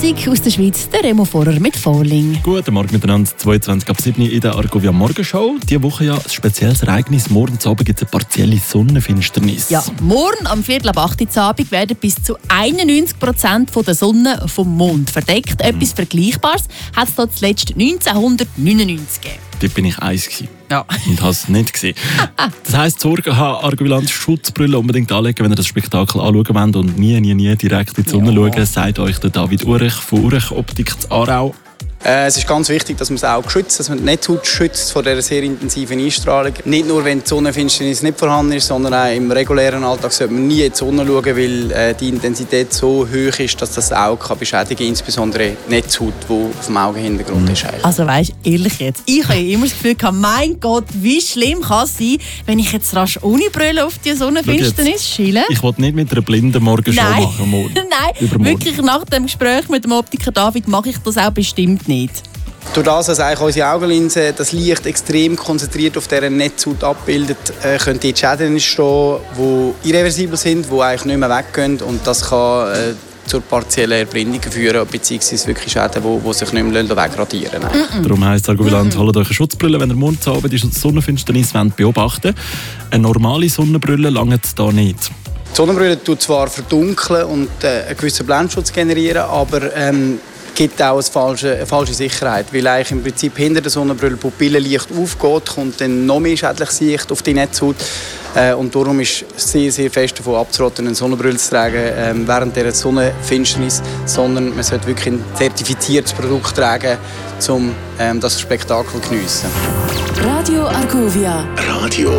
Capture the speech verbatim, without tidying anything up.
Musik aus der Schweiz, der Remo Vorer mit Falling. Guten Morgen miteinander, zweiundzwanzig ab sieben in der Argovia Morgenshow. Diese Woche ja ein spezielles Ereignis. Morgen Abend gibt es eine partielle Sonnenfinsternis. Ja, morgen am Viertel ab acht Uhr Abend werden bis zu einundneunzig Prozent von der Sonne vom Mond verdeckt. Mhm. Etwas Vergleichbares hat es dort zuletzt neunzehnhundertneunundneunzig gegeben. Dort bin ich eins gewesen. Ja. Und habe es nicht gesehen. Das heisst, Sorge haben, Argoviland Schutzbrille unbedingt anlegen, wenn ihr das Spektakel anschauen wollt und nie, nie, nie direkt in die Sonne ja. schauen, sagt euch der David Urech von Urech Optik zu Aarau. Äh, es ist ganz wichtig, dass man das Auge schützt, dass man die Netzhaut schützt vor dieser sehr intensiven Einstrahlung. Nicht nur, wenn die Sonnenfinsternis nicht vorhanden ist, sondern auch im regulären Alltag sollte man nie in die Sonne schauen, weil äh, die Intensität so hoch ist, dass das Auge kann beschädigen kann, insbesondere die Netzhaut, die auf dem Augenhintergrund mhm. ist. Eigentlich. Also weißt, ehrlich jetzt, ich habe immer das Gefühl gehabt, mein Gott, wie schlimm kann es sein, wenn ich jetzt rasch ohne Brille auf die Sonnenfinsternis schiele? Ich will nicht mit einer blinden Morgenshow Nein. machen. Morgen. Nein, wirklich nach dem Gespräch mit dem Optiker David mache ich das auch bestimmt nicht. Durch das, dass eigentlich unsere Augenlinse das Licht extrem konzentriert auf dieser Netzhaut abbildet, äh, können die Schäden entstehen, die irreversibel sind, die eigentlich nicht mehr weggehen. Und das kann äh, zur partiellen Erblindung führen, beziehungsweise wirklich Schäden, die, die sich nicht mehr wegradieren lassen. Mm-mm. Darum heisst Argoviland, mm-mm. holt euch eine Schutzbrille, wenn ihr morgen Abend die Sonnenfinsternis beobachten wollt. Eine normale Sonnenbrille langt da nicht. Die Sonnenbrille tut zwar verdunkeln und äh, einen gewissen Blendschutz generieren, aber ähm, gibt auch eine falsche, eine falsche Sicherheit, weil eigentlich im Prinzip hinter der Sonnenbrille Pupillenlicht aufgeht, kommt dann noch mehr schädliches Licht auf die Netzhaut äh, und darum ist sehr, sehr fest davon abzuraten, eine Sonnenbrille zu tragen äh, während der Sonnenfinsternis, sondern man sollte wirklich ein zertifiziertes Produkt tragen, um ähm, das Spektakel zu geniessen. Radio Argovia. Radio